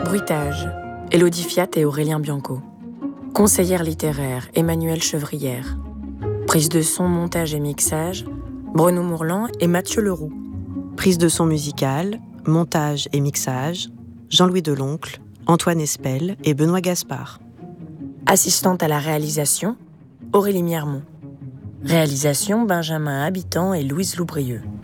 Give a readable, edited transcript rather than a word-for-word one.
Bruitage, Élodie Fiat et Aurélien Bianco. Conseillère littéraire, Emmanuelle Chevrière. Prise de son, montage et mixage, Bruno Mourlan et Mathieu Leroux. Prise de son musicale, montage et mixage, Jean-Louis Deloncle, Antoine Espel et Benoît Gaspard. Assistante à la réalisation, Aurélie Miermont. Réalisation, Benjamin Habitant et Louise Loubrieux.